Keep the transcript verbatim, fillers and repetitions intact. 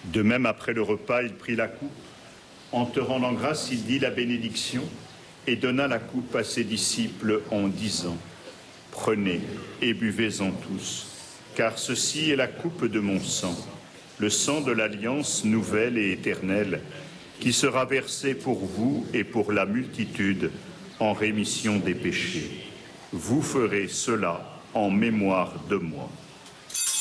De même, après le repas, il prit la coupe. En te rendant grâce, il dit la bénédiction et donna la coupe à ses disciples en disant « Prenez et buvez-en tous, car ceci est la coupe de mon sang, le sang de l'alliance nouvelle et éternelle, qui sera versé pour vous et pour la multitude en rémission des péchés. Vous ferez cela en mémoire de moi. »